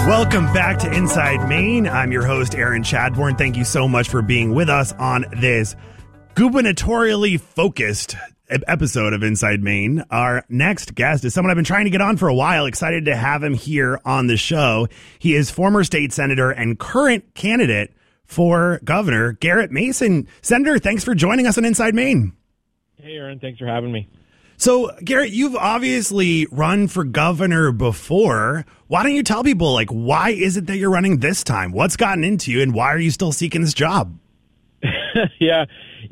Welcome back to Inside Maine. I'm your host, Aaron Chadbourne. Thank you so much for being with us on this gubernatorially focused episode of Inside Maine. Our next guest is someone I've been trying to get on for a while. Excited to have him here on the show. He is former state senator and current candidate for governor, Garrett Mason. Senator, thanks for joining us on Inside Maine. Hey, Aaron. Thanks for having me. So, Garrett, you've obviously run for governor before. Why don't you tell people, why is it that you're running this time? What's gotten into you, and why are you still seeking this job? Yeah, as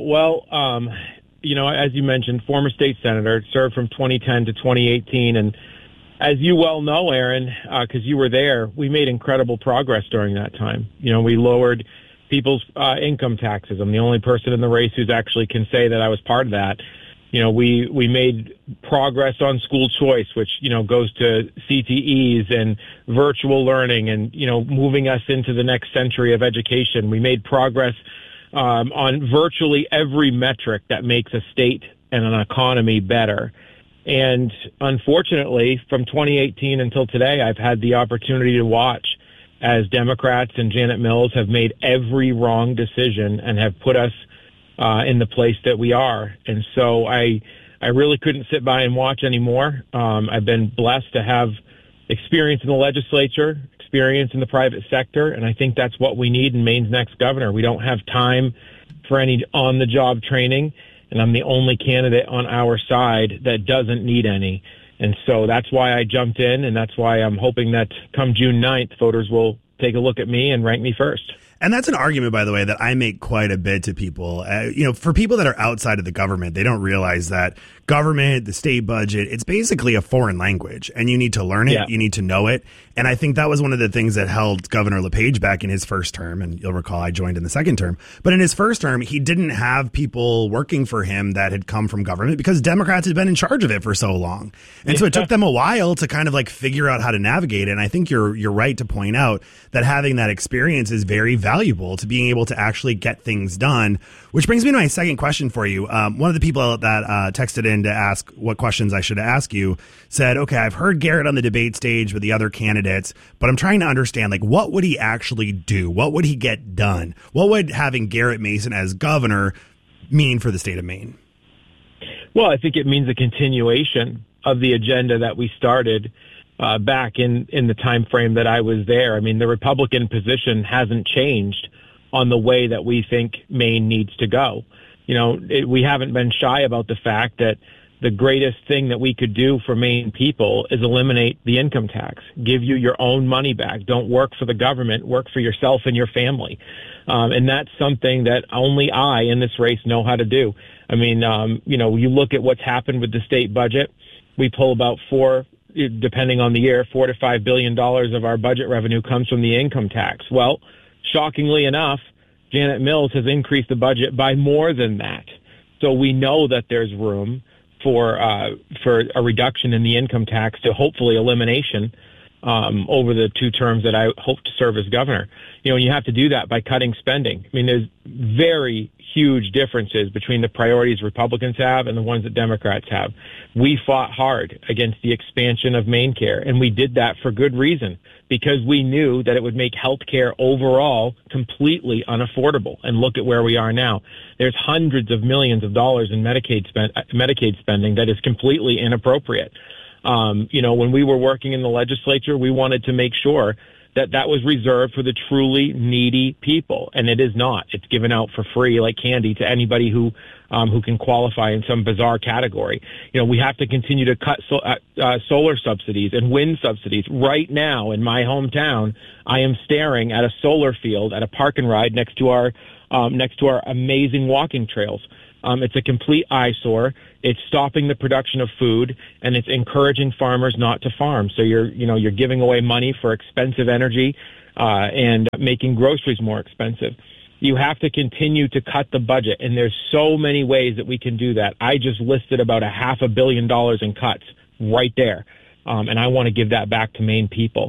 you mentioned, former state senator, served from 2010 to 2018. And as you well know, Aaron, because you were there, we made incredible progress during that time. We lowered people's income taxes. I'm the only person in the race who's actually can say that I was part of that. We made progress on school choice, which, goes to CTEs and virtual learning and, moving us into the next century of education. We made progress on virtually every metric that makes a state and an economy better. And unfortunately, from 2018 until today, I've had the opportunity to watch as Democrats and Janet Mills have made every wrong decision and have put us in the place that we are. And so I really couldn't sit by and watch anymore. I've been blessed to have experience in the legislature, experience in the private sector, and I think that's what we need in Maine's next governor. We don't have time for any on-the-job training, and I'm the only candidate on our side that doesn't need any. And so that's why I jumped in, and that's why I'm hoping that come June 9th, voters will take a look at me and rank me first. And that's an argument, by the way, that I make quite a bit to people. For people that are outside of the government, they don't realize that government, the state budget, it's basically a foreign language, and you need to learn it. Yeah. You need to know it. And I think that was one of the things that held Governor LePage back in his first term. And you'll recall I joined in the second term. But in his first term, he didn't have people working for him that had come from government because Democrats had been in charge of it for so long. And so it took them a while to kind of figure out how to navigate it. And I think you're right to point out that having that experience is very valuable to being able to actually get things done, which brings me to my second question for you. One of the people that texted in to ask what questions I should ask you said, okay, I've heard Garrett on the debate stage with the other candidates, but I'm trying to understand, what would he actually do? What would he get done? What would having Garrett Mason as governor mean for the state of Maine? Well, I think it means a continuation of the agenda that we started back in the time frame that I was there. I mean, the Republican position hasn't changed on the way that we think Maine needs to go. We haven't been shy about the fact that the greatest thing that we could do for Maine people is eliminate the income tax, give you your own money back. Don't work for the government, work for yourself and your family. And that's something that only I in this race know how to do. I mean, you look at what's happened with the state budget. We pull about depending on the year, $4 to $5 billion of our budget revenue comes from the income tax. Well, shockingly enough, Janet Mills has increased the budget by more than that. So we know that there's room for a reduction in the income tax to hopefully elimination over the 2 terms that I hope to serve as governor. You have to do that by cutting spending. I mean, there's very huge differences between the priorities Republicans have and the ones that Democrats have. We fought hard against the expansion of MaineCare, and we did that for good reason, because we knew that it would make health care overall completely unaffordable. And look at where we are now. There's hundreds of millions of dollars in Medicaid spending that is completely inappropriate. When we were working in the legislature, we wanted to make sure that was reserved for the truly needy people, and it is not. It's given out for free like candy to anybody who can qualify in some bizarre category. We have to continue to cut solar subsidies and wind subsidies. Right now in my hometown, I am staring at a solar field at a park and ride next to our amazing walking trails. It's a complete eyesore. It's stopping the production of food, and it's encouraging farmers not to farm. So you're giving away money for expensive energy and making groceries more expensive. You have to continue to cut the budget, and there's so many ways that we can do that. I just listed about $500 million in cuts right there, and I want to give that back to Maine people.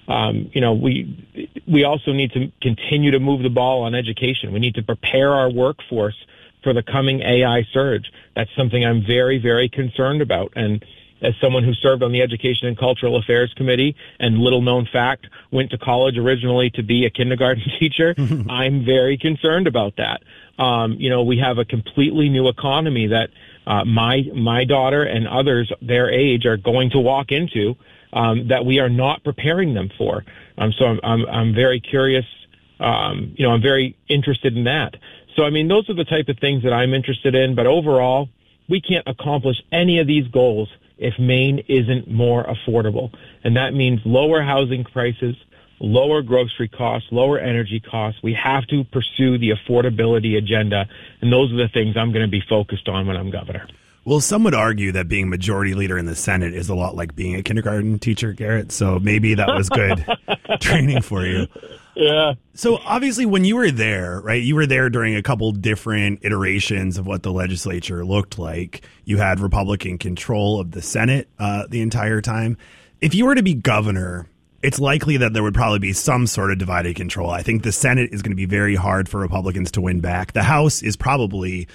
We also need to continue to move the ball on education. We need to prepare our workforce for the coming AI surge. That's something I'm very, very concerned about. And, as someone who served on the Education and Cultural Affairs Committee, and little known fact, went to college originally to be a kindergarten teacher, I'm very concerned about that. We have a completely new economy that my daughter and others their age are going to walk into that we are not preparing them for. So I'm very curious. I'm very interested in that. So, I mean, those are the type of things that I'm interested in. But overall, we can't accomplish any of these goals if Maine isn't more affordable. And that means lower housing prices, lower grocery costs, lower energy costs. We have to pursue the affordability agenda. And those are the things I'm going to be focused on when I'm governor. Well, some would argue that being majority leader in the Senate is a lot like being a kindergarten teacher, Garrett. So maybe that was good training for you. Yeah. So obviously when you were there, right, you were there during a couple different iterations of what the legislature looked like. You had Republican control of the Senate the entire time. If you were to be governor, it's likely that there would probably be some sort of divided control. I think the Senate is going to be very hard for Republicans to win back. The House is probably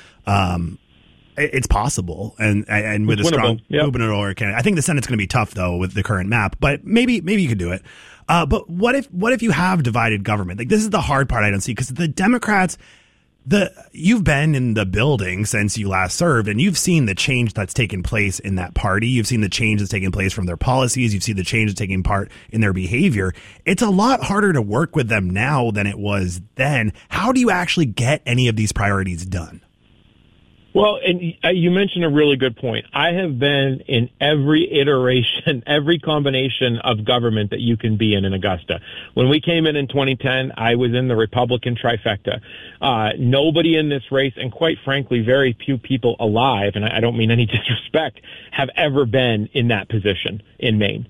it's possible, and with a strong gubernatorial candidate. I think the Senate's going to be tough though with the current map, but maybe you could do it. But what if you have divided government? Like, this is the hard part I don't see, because the Democrats, you've been in the building since you last served, and you've seen the change that's taken place in that party. You've seen the change that's taken place from their policies. You've seen the change that's taking part in their behavior. It's a lot harder to work with them now than it was then. How do you actually get any of these priorities done? Well, and you mentioned a really good point. I have been in every iteration, every combination of government that you can be in Augusta. When we came in 2010, I was in the Republican trifecta. Nobody in this race, and quite frankly, very few people alive, and I don't mean any disrespect, have ever been in that position in Maine.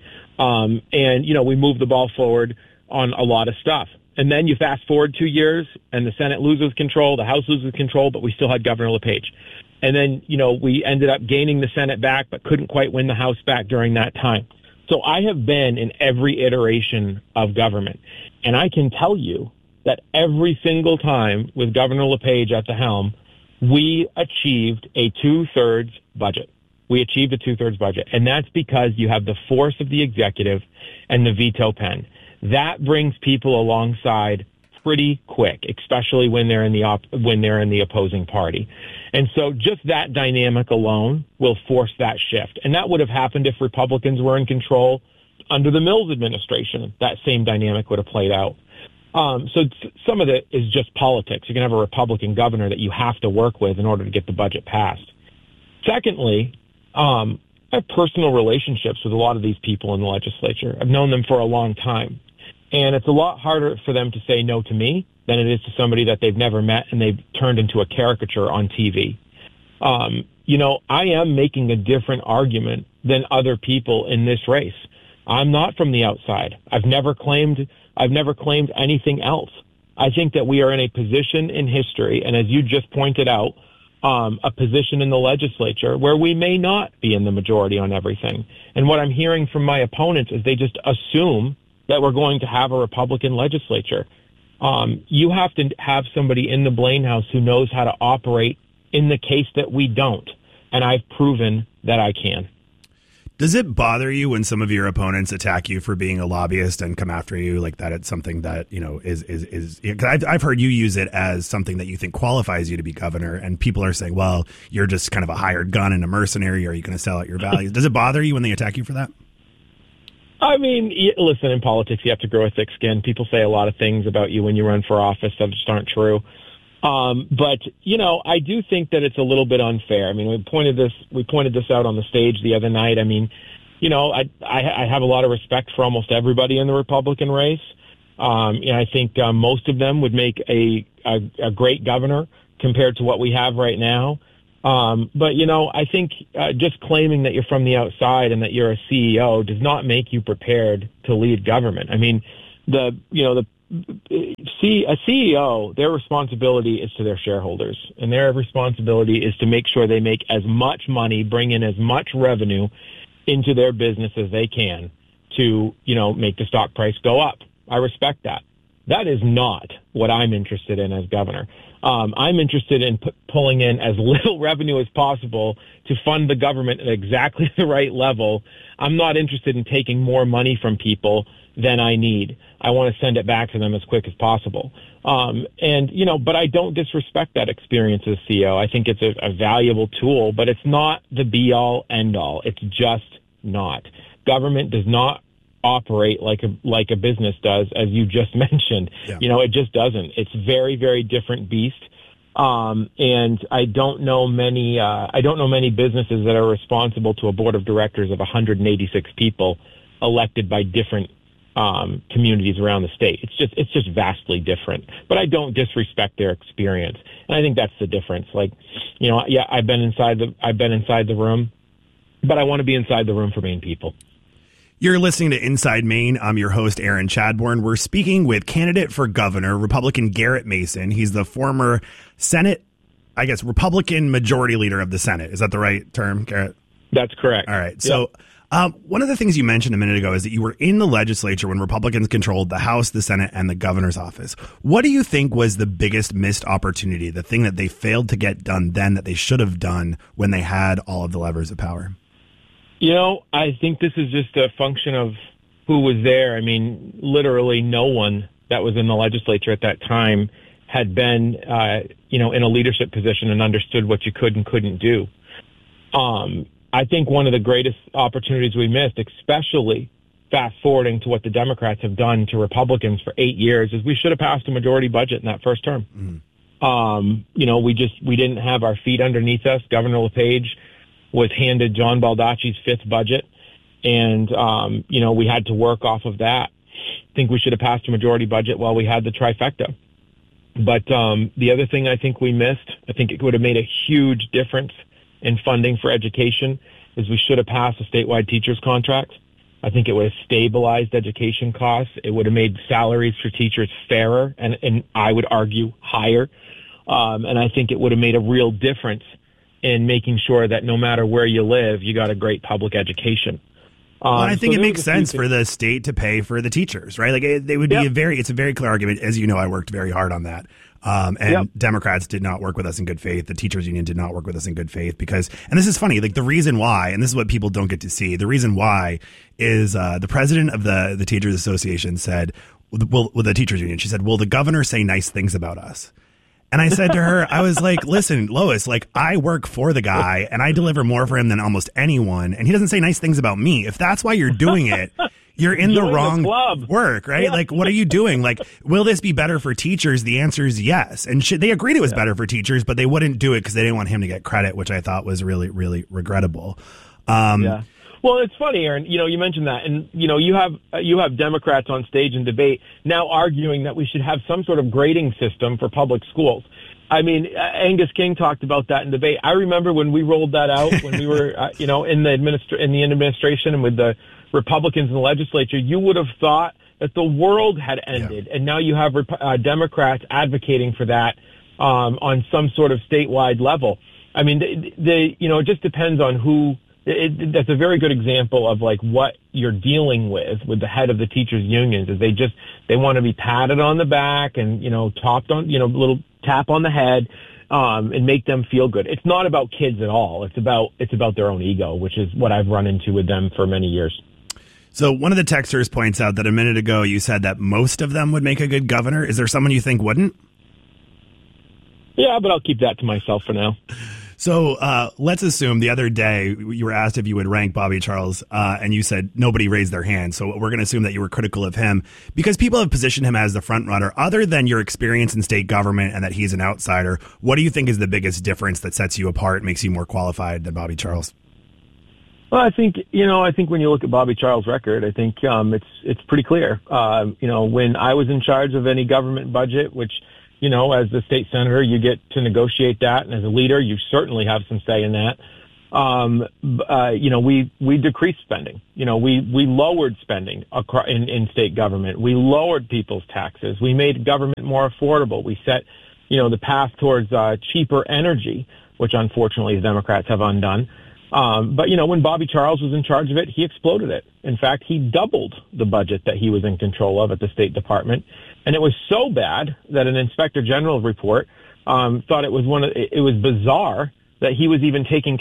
We moved the ball forward on a lot of stuff. And then you fast forward 2 years and the Senate loses control, the House loses control, but we still had Governor LePage. And then, we ended up gaining the Senate back, but couldn't quite win the House back during that time. So I have been in every iteration of government. And I can tell you that every single time with Governor LePage at the helm, we achieved a 2/3 budget. We achieved a 2/3 budget. And that's because you have the force of the executive and the veto pen. That brings people alongside pretty quick, especially when they're in the opposing party. And so just that dynamic alone will force that shift. And that would have happened if Republicans were in control under the Mills administration. That same dynamic would have played out. So some of it is just politics. You can have a Republican governor that you have to work with in order to get the budget passed. Secondly, I have personal relationships with a lot of these people in the legislature. I've known them for a long time. And it's a lot harder for them to say no to me than it is to somebody that they've never met and they've turned into a caricature on TV. I am making a different argument than other people in this race. I'm not from the outside. I've never claimed anything else. I think that we are in a position in history, and as you just pointed out, a position in the legislature where we may not be in the majority on everything. And what I'm hearing from my opponents is they just assume that we're going to have a Republican legislature. You have to have somebody in the Blaine House who knows how to operate in the case that we don't. And I've proven that I can. Does it bother you when some of your opponents attack you for being a lobbyist and come after you like that? It's something that, is I've heard you use it as something that you think qualifies you to be governor. And people are saying, well, you're just kind of a hired gun and a mercenary. Are you going to sell out your values? Does it bother you when they attack you for that? I mean, listen, in politics, you have to grow a thick skin. People say a lot of things about you when you run for office that just aren't true. But I do think that it's a little bit unfair. I mean, we pointed this out on the stage the other night. I mean, I have a lot of respect for almost everybody in the Republican race. I think most of them would make a great governor compared to what we have right now. But I think just claiming that you're from the outside and that you're a CEO does not make you prepared to lead government. I mean, a CEO, their responsibility is to their shareholders, and their responsibility is to make sure they make as much money, bring in as much revenue into their business as they can to, make the stock price go up. I respect that. That is not what I'm interested in as governor. I'm interested in pulling in as little revenue as possible to fund the government at exactly the right level. I'm not interested in taking more money from people than I need. I want to send it back to them as quick as possible. But I don't disrespect that experience as CEO. I think it's a valuable tool, but it's not the be all end all. It's just not. Government does not operate like a business does, as you just mentioned. Yeah. It just doesn't. It's very, very different beast. And I don't know many businesses that are responsible to a board of directors of 186 people elected by different communities around the state. It's just vastly different. But I don't disrespect their experience, and I think that's the difference. I've been inside the room, but I want to be inside the room for Maine people. You're listening to Inside Maine. I'm your host, Aaron Chadbourne. We're speaking with candidate for governor, Republican Garrett Mason. He's the former Senate, Republican majority leader of the Senate. Is that the right term, Garrett? That's correct. All right. So one of the things you mentioned a minute ago is that you were in the legislature when Republicans controlled the House, the Senate, and the governor's office. What do you think was the biggest missed opportunity, the thing that they failed to get done then that they should have done when they had all of the levers of power? I think this is just a function of who was there. I mean, literally no one that was in the legislature at that time had been, in a leadership position and understood what you could and couldn't do. I think one of the greatest opportunities we missed, especially fast forwarding to what the Democrats have done to Republicans for 8 years, is we should have passed a majority budget in that first term. We didn't have our feet underneath us. Governor LePage was handed John Baldacci's fifth budget, and, we had to work off of that. I think we should have passed a majority budget while we had the trifecta. But the other thing I think we missed, I think it would have made a huge difference in funding for education, is we should have passed a statewide teachers contract. I think it would have stabilized education costs. It would have made salaries for teachers fairer and I would argue higher. And I think it would have made a real difference in making sure that no matter where you live, you got a great public education. I think it makes sense for the state to pay for the teachers, right? Like they would be it's a very clear argument. As you know, I worked very hard on that. Democrats did not work with us in good faith. The teachers union did not work with us in good faith because, and this is funny, like the reason why, and this is what people don't get to see, the reason why is the president of the Teachers Association said, the teachers union, she said, will the governor say nice things about us? And I said to her, I was like, listen, Lois, like I work for the guy and I deliver more for him than almost anyone. And he doesn't say nice things about me. If that's why you're doing it, you're in the wrong work, right? Yeah. Like, what are you doing? Like, will this be better for teachers? The answer is yes. And they agreed it was better for teachers, but they wouldn't do it because they didn't want him to get credit, which I thought was really, really regrettable. Well, it's funny, Aaron, you mentioned that, and, you have Democrats on stage in debate now arguing that we should have some sort of grading system for public schools. I mean, Angus King talked about that in debate. I remember when we rolled that out, when we were, in the administration and with the Republicans in the legislature, you would have thought that the world had ended. Yeah. And now you have Democrats advocating for that, on some sort of statewide level. I mean, it just depends on who. That's a very good example of like what you're dealing with the head of the teachers unions is they want to be patted on the back and, topped on, little tap on the head, and make them feel good. It's not about kids at all. It's about their own ego, which is what I've run into with them for many years. So one of the texters points out that a minute ago you said that most of them would make a good governor. Is there someone you think wouldn't? Yeah, but I'll keep that to myself for now. So let's assume the other day you were asked if you would rank Bobby Charles, and you said nobody raised their hand. So we're going to assume that you were critical of him because people have positioned him as the front runner. Other than your experience in state government and that he's an outsider, what do you think is the biggest difference that sets you apart, makes you more qualified than Bobby Charles? Well, I think when you look at Bobby Charles' record, I think it's pretty clear. When I was in charge of any government budget, which as the state senator, you get to negotiate that. And as a leader, you certainly have some say in that. We decreased spending. We lowered spending in state government. We lowered people's taxes. We made government more affordable. We set, the path towards cheaper energy, which unfortunately the Democrats have undone. But, when Bobby Charles was in charge of it, he exploded it. In fact, he doubled the budget that he was in control of at the State Department. And it was so bad that an Inspector General report thought it was bizarre that he was even taking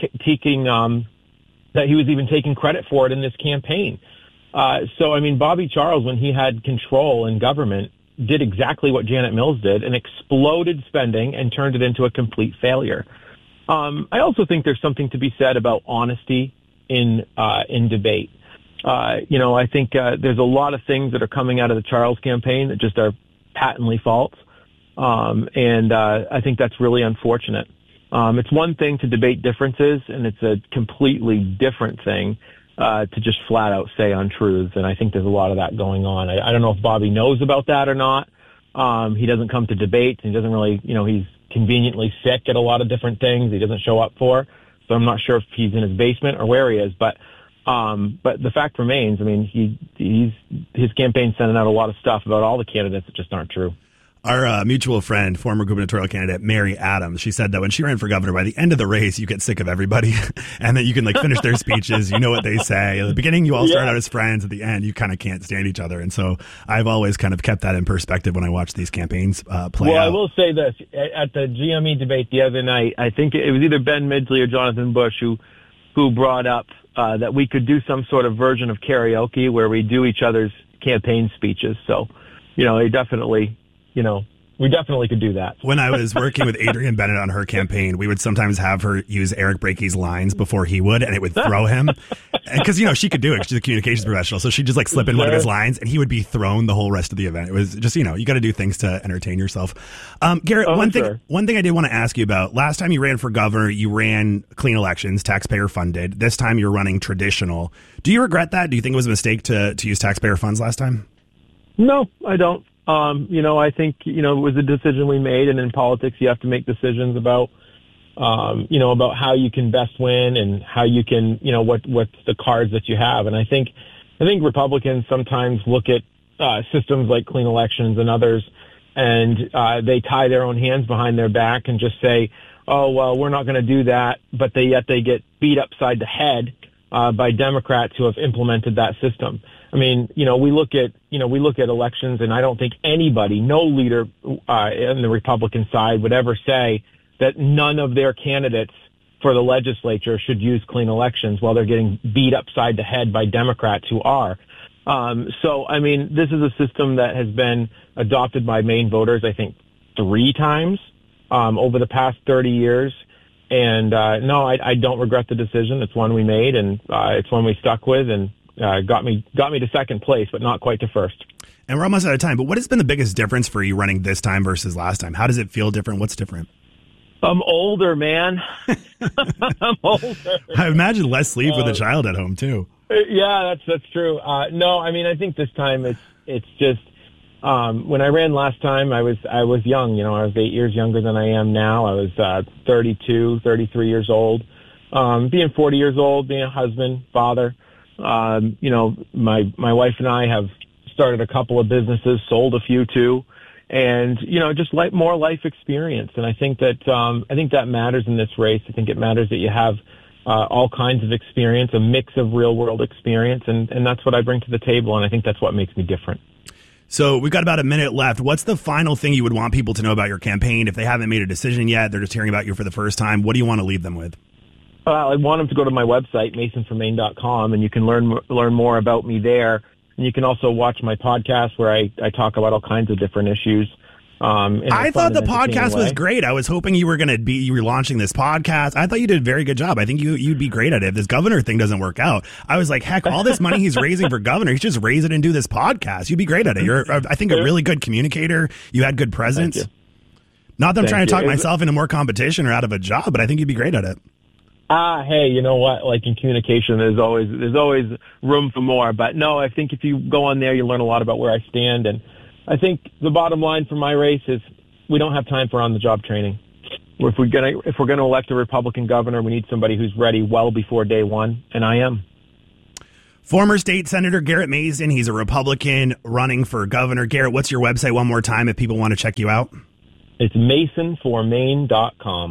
credit for it in this campaign. Bobby Charles, when he had control in government, did exactly what Janet Mills did and exploded spending and turned it into a complete failure. I also think there's something to be said about honesty in debate. I think there's a lot of things that are coming out of the Charles campaign that just are patently false. I think that's really unfortunate. It's one thing to debate differences, and it's a completely different thing to just flat out say untruths. And I think there's a lot of that going on. I don't know if Bobby knows about that or not. He doesn't come to debates. He doesn't really, he's conveniently sick at a lot of different things he doesn't show up for. So I'm not sure if he's in his basement or where he is, but the fact remains, his campaign's sending out a lot of stuff about all the candidates that just aren't true. Our mutual friend, former gubernatorial candidate Mary Adams, she said that when she ran for governor, by the end of the race, you get sick of everybody, and then you can finish their speeches. You know what they say. At the beginning, you all start out as friends. At the end, you kind of can't stand each other. And so I've always kind of kept that in perspective when I watch these campaigns play out. Well, I will say this. At the GME debate the other night, I think it was either Ben Midgley or Jonathan Bush who brought up that we could do some sort of version of karaoke where we do each other's campaign speeches. So, we definitely could do that. When I was working with Adrienne Bennett on her campaign, we would sometimes have her use Eric Brakey's lines before he would, and it would throw him. Because, she could do it. She's a communications professional. So she'd just slip in one of his lines, and he would be thrown the whole rest of the event. It was just, you got to do things to entertain yourself. Garrett, one thing I did want to ask you about. Last time you ran for governor, you ran clean elections, taxpayer funded. This time you're running traditional. Do you regret that? Do you think it was a mistake to use taxpayer funds last time? No, I don't. I think, it was a decision we made, and in politics you have to make decisions about, about how you can best win and how you can, what's the cards that you have. And I think Republicans sometimes look at systems like clean elections and others, and they tie their own hands behind their back and just say, oh, well, we're not going to do that. But yet they get beat upside the head by Democrats who have implemented that system. We look at elections, and I don't think anybody, no leader in the Republican side would ever say that none of their candidates for the legislature should use clean elections while they're getting beat upside the head by Democrats who are. This is a system that has been adopted by Maine voters, I think, 3 times over the past 30 years. And no, I don't regret the decision. It's one we made, and it's one we stuck with, and got me to second place, but not quite to first. And we're almost out of time, but what has been the biggest difference for you running this time versus last time? How does it feel different? What's different? I'm older, man. I'm older. I imagine less sleep with a child at home too. Yeah, that's true. No, I think this time it's just when I ran last time, I was young. I was 8 years younger than I am now. I was 32, 33 years old. Being 40 years old, being a husband, father. My wife and I have started a couple of businesses, sold a few too, and just more life experience. And I think that matters in this race. I think it matters that you have all kinds of experience, a mix of real world experience, and that's what I bring to the table. And I think that's what makes me different. So we've got about a minute left. What's the final thing you would want people to know about your campaign if they haven't made a decision yet? They're just hearing about you for the first time. What do you want to leave them with? I want them to go to my website, masonformaine.com, and you can learn more about me there. And you can also watch my podcast where I talk about all kinds of different issues. I thought the podcast was great. I was hoping you were launching this podcast. I thought you did a very good job. I think you'd be great at it. If this governor thing doesn't work out, I was like, heck, all this money he's raising for governor, he should just raise it and do this podcast. You'd be great at it. You're, I think, a really good communicator. You had good presence. Not that I'm trying to talk myself into more competition or out of a job, but I think you'd be great at it. Hey, you know what? Like in communication, there's always room for more. But no, I think if you go on there, you learn a lot about where I stand. And I think the bottom line for my race is we don't have time for on-the-job training. If we're gonna elect a Republican governor, we need somebody who's ready well before day one, and I am. Former State Senator Garrett Mason, he's a Republican running for governor. Garrett, what's your website one more time if people want to check you out? It's masonformaine.com.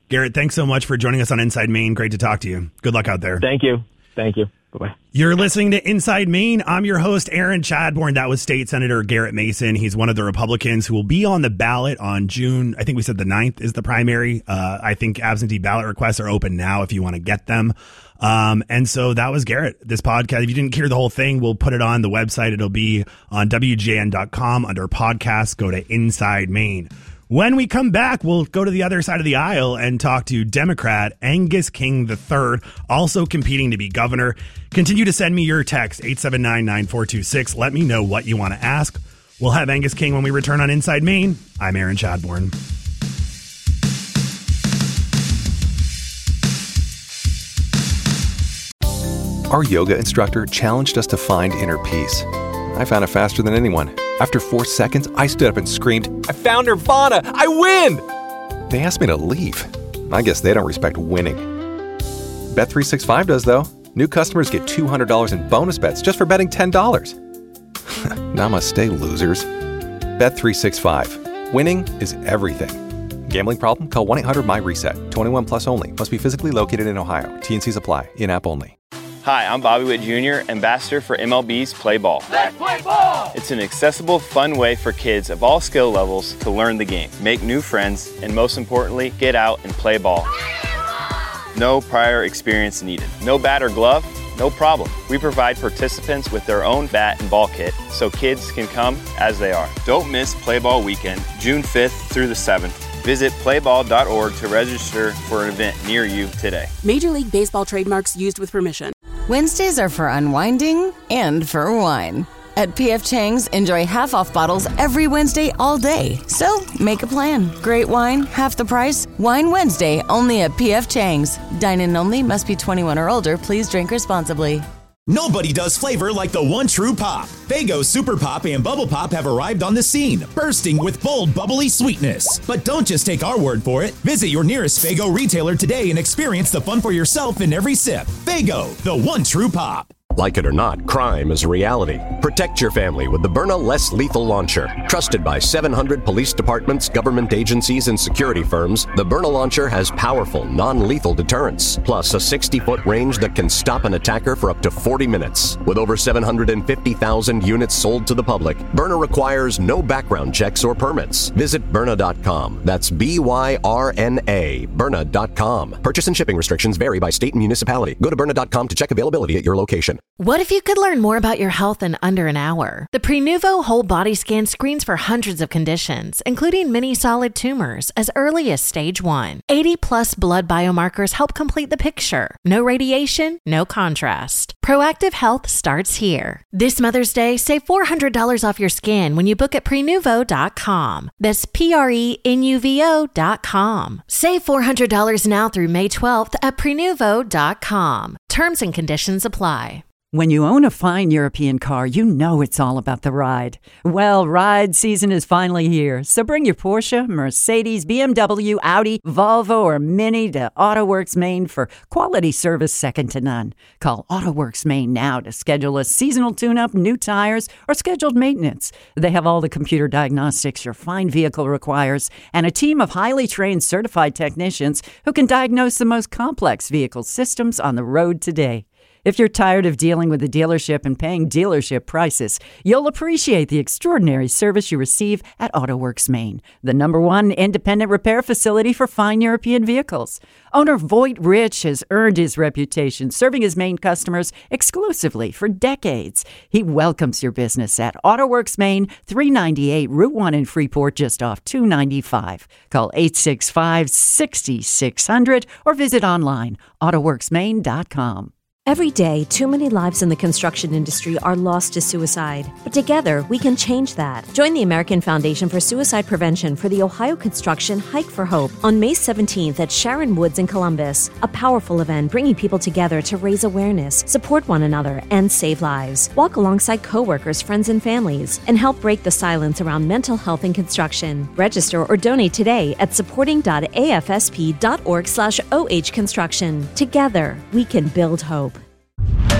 Garrett, thanks so much for joining us on Inside Maine. Great to talk to you. Good luck out there. Thank you. Bye-bye. You're listening to Inside Maine. I'm your host, Aaron Chadbourne. That was State Senator Garrett Mason. He's one of the Republicans who will be on the ballot on June. I think we said the 9th is the primary. I think absentee ballot requests are open now if you want to get them. And so that was Garrett. This podcast, if you didn't hear the whole thing, we'll put it on the website. It'll be on WJN.com under podcasts. Go to Inside Maine. When we come back, we'll go to the other side of the aisle and talk to Democrat Angus King III, also competing to be governor. Continue to send me your text, 879-9426. Let me know what you want to ask. We'll have Angus King when we return on Inside Maine. I'm Aaron Chadbourne. Our yoga instructor challenged us to find inner peace. I found it faster than anyone. After 4 seconds, I stood up and screamed, "I found Nirvana! I win!" They asked me to leave. I guess they don't respect winning. Bet365 does, though. New customers get $200 in bonus bets just for betting $10. Namaste, losers. Bet365. Winning is everything. Gambling problem? Call 1-800-MY-RESET. 21 plus only. Must be physically located in Ohio. T&Cs apply. In-app only. Hi, I'm Bobby Witt Jr., ambassador for MLB's Play Ball. Let's play ball! It's an accessible, fun way for kids of all skill levels to learn the game, make new friends, and most importantly, get out and play ball. No prior experience needed. No bat or glove? No problem. We provide participants with their own bat and ball kit so kids can come as they are. Don't miss Play Ball Weekend, June 5th through the 7th. Visit playball.org to register for an event near you today. Major League Baseball trademarks used with permission. Wednesdays are for unwinding and for wine. At P.F. Chang's, enjoy half-off bottles every Wednesday all day. So, make a plan. Great wine, half the price. Wine Wednesday, only at P.F. Chang's. Dine-in only, must be 21 or older. Please drink responsibly. Nobody does flavor like the one true pop. Faygo Super Pop and Bubble Pop have arrived on the scene, bursting with bold, bubbly sweetness. But don't just take our word for it. Visit your nearest Faygo retailer today and experience the fun for yourself in every sip. Faygo, the one true pop. Like it or not, crime is a reality. Protect your family with the Byrna Less Lethal Launcher. Trusted by 700 police departments, government agencies, and security firms, the Byrna Launcher has powerful, non-lethal deterrence, plus a 60-foot range that can stop an attacker for up to 40 minutes. With over 750,000 units sold to the public, Byrna requires no background checks or permits. Visit Byrna.com. That's B-Y-R-N-A, Byrna.com. Purchase and shipping restrictions vary by state and municipality. Go to Byrna.com to check availability at your location. What if you could learn more about your health in under an hour? The Prenuvo Whole Body Scan screens for hundreds of conditions, including many solid tumors, as early as stage 1. 80-plus blood biomarkers help complete the picture. No radiation, no contrast. Proactive health starts here. This Mother's Day, save $400 off your scan when you book at Prenuvo.com. That's Prenuvo.com. Save $400 now through May 12th at Prenuvo.com. Terms and conditions apply. When you own a fine European car, you know it's all about the ride. Well, ride season is finally here, so bring your Porsche, Mercedes, BMW, Audi, Volvo, or Mini to AutoWorks Maine for quality service second to none. Call AutoWorks Maine now to schedule a seasonal tune-up, new tires, or scheduled maintenance. They have all the computer diagnostics your fine vehicle requires and a team of highly trained certified technicians who can diagnose the most complex vehicle systems on the road today. If you're tired of dealing with the dealership and paying dealership prices, you'll appreciate the extraordinary service you receive at AutoWorks Maine, the #1 independent repair facility for fine European vehicles. Owner Voight Rich has earned his reputation serving his Maine customers exclusively for decades. He welcomes your business at AutoWorks Maine, 398 Route 1 in Freeport, just off 295. Call 865-6600 or visit online, autoworksmaine.com. Every day, too many lives in the construction industry are lost to suicide. But together, we can change that. Join the American Foundation for Suicide Prevention for the Ohio Construction Hike for Hope on May 17th at Sharon Woods in Columbus. A powerful event bringing people together to raise awareness, support one another, and save lives. Walk alongside coworkers, friends, and families, and help break the silence around mental health in construction. Register or donate today at supporting.afsp.org/ohconstruction. Together, we can build hope.